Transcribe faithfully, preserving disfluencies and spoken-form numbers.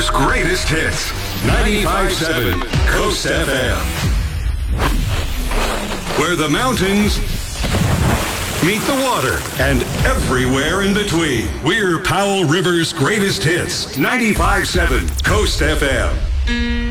River's greatest hits. ninety-five point seven Coast F M. Where the mountains meet the water and everywhere in between. We're Powell River's greatest hits. ninety-five point seven Coast F M.